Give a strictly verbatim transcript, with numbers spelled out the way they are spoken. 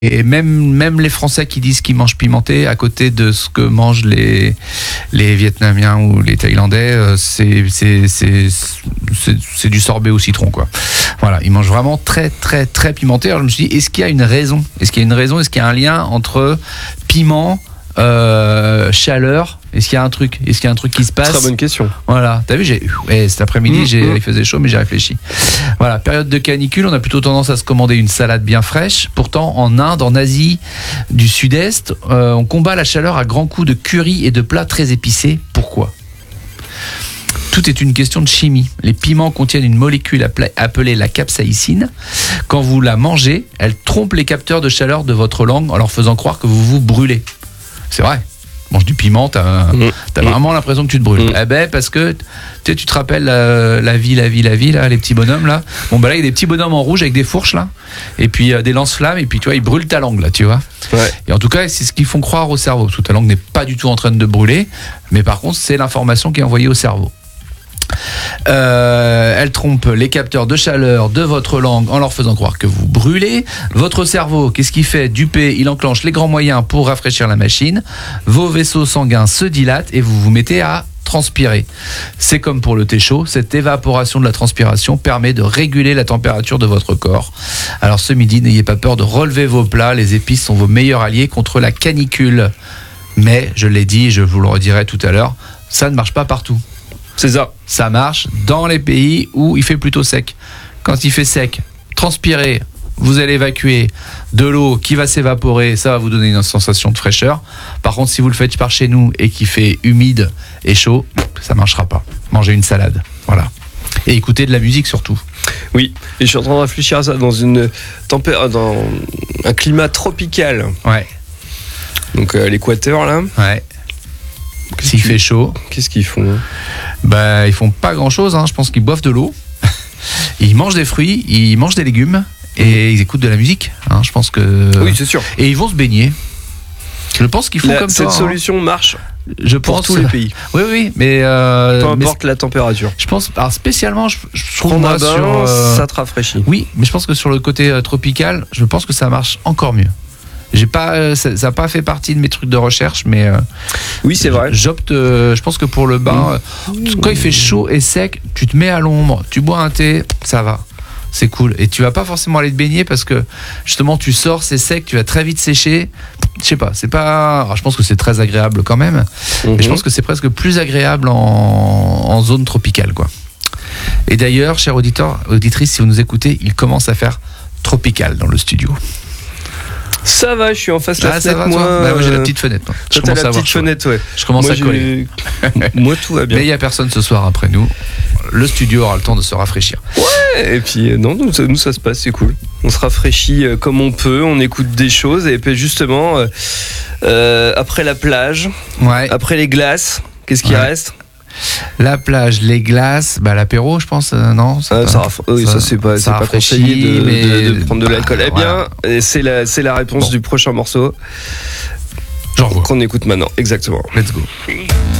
Et même, même les Français qui disent qu'ils mangent pimenté, à côté de ce que mangent les, les Vietnamiens ou les Thaïlandais, c'est, c'est, c'est, c'est, c'est du sorbet au citron, quoi. Voilà, ils mangent vraiment très, très, très pimenté. Alors je me suis dit, est-ce qu'il y a une raison ? Est-ce qu'il y a une raison ? Est-ce qu'il y a un lien entre piment, euh, chaleur ? Est-ce qu'il y a un truc ? Est-ce qu'il y a un truc qui se passe ? Très bonne question. Voilà, t'as vu, j'ai, ouais, cet après-midi, mmh, j'ai, mmh. il faisait chaud, mais j'ai réfléchi. Voilà, période de canicule, on a plutôt tendance à se commander une salade bien fraîche. Pourtant, en Inde, en Asie du Sud-Est, euh, on combat la chaleur à grands coups de curry et de plats très épicés. Pourquoi ? Tout est une question de chimie. Les piments contiennent une molécule appelée la capsaïcine. Quand vous la mangez, elle trompe les capteurs de chaleur de votre langue en leur faisant croire que vous vous brûlez. C'est vrai. Mange du piment, t'as, mmh. t'as vraiment l'impression que tu te brûles. Mmh. Eh ben, parce que tu sais, tu te rappelles euh, la vie, la vie, la vie, là, les petits bonhommes là. Bon bah là, il y a des petits bonhommes en rouge avec des fourches là, et puis euh, des lance-flammes, et puis tu vois, ils brûlent ta langue là, tu vois. Ouais. Et en tout cas, c'est ce qu'ils font croire au cerveau, parce que ta langue n'est pas du tout en train de brûler, mais par contre, c'est l'information qui est envoyée au cerveau. Euh, elle trompe les capteurs de chaleur de votre langue en leur faisant croire que vous brûlez. Votre cerveau, qu'est-ce qu'il fait ? Dupé, il enclenche les grands moyens pour rafraîchir la machine. Vos vaisseaux sanguins se dilatent et vous vous mettez à transpirer. C'est comme pour le thé chaud, cette évaporation de la transpiration permet de réguler la température de votre corps. Alors ce midi, n'ayez pas peur de relever vos plats, les épices sont vos meilleurs alliés contre la canicule. Mais, je l'ai dit et je vous le redirai tout à l'heure, ça ne marche pas partout. C'est ça. Ça marche dans les pays où il fait plutôt sec. Quand il fait sec, transpirez, vous allez évacuer de l'eau qui va s'évaporer, ça va vous donner une sensation de fraîcheur. Par contre, si vous le faites par chez nous et qu'il fait humide et chaud, ça ne marchera pas. Mangez une salade, voilà. Et écoutez de la musique surtout. Oui, et je suis en train de réfléchir à ça dans, une tempé- dans un climat tropical. Ouais. Donc euh, l'équateur là. Ouais. Qu'est-ce S'il qu'ils... fait chaud. Qu'est-ce qu'ils font ? Bah, ils font pas grand-chose, hein. Je pense qu'ils boivent de l'eau, ils mangent des fruits, ils mangent des légumes et mmh. ils écoutent de la musique. Hein. Je pense que. Oui, c'est sûr. Et ils vont se baigner. Je pense qu'ils font la, comme cette toi. Cette solution hein. marche. Je pour pense tous les pays. Oui, oui, mais euh, peu importe mais la température. Je pense, alors spécialement, je, je trouve moi moi bain, sur. Euh, ça te rafraîchit. Oui, mais je pense que sur le côté euh, tropical, je pense que ça marche encore mieux. J'ai pas, euh, ça n'a pas fait partie de mes trucs de recherche, mais euh, oui, c'est vrai. J'opte, euh, je pense que pour le bain, mmh. euh, quand il fait chaud et sec, tu te mets à l'ombre, tu bois un thé, ça va, c'est cool. Et tu vas pas forcément aller te baigner parce que justement tu sors, c'est sec, tu vas très vite sécher. Je sais pas, c'est pas. Alors, je pense que c'est très agréable quand même, mmh. mais je pense que c'est presque plus agréable en, en zone tropicale, quoi. Et d'ailleurs, chers auditeurs, auditrices, si vous nous écoutez, il commence à faire tropical dans le studio. Ça va, je suis en face de la ah, fenêtre. Ça va, moi, bah, moi j'ai la petite fenêtre. Moi. Je t'as la petite fenêtre, ouais. Je commence moi, à coller. Moi, tout va bien. Mais il n'y a personne ce soir après nous. Le studio aura le temps de se rafraîchir. Ouais, et puis non, nous ça, nous, ça se passe, c'est cool. On se rafraîchit euh, comme on peut, on écoute des choses. Et puis justement, euh, euh, après la plage, ouais. après les glaces, qu'est-ce qui ouais. reste ? La plage, les glaces, bah l'apéro, je pense, euh, non ça, ah, ça, raff... oui, ça, ça c'est pas, c'est pas conseillé de, mais... de, de prendre de l'alcool. Bah, eh bien, voilà. c'est la, c'est la réponse bon. du prochain morceau. J'en vois. Qu'on écoute maintenant, exactement. Let's go.